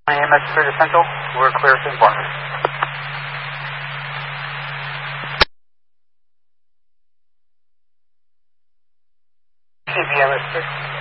AMS clear to Central. We're clear to Barker. CBMS clear.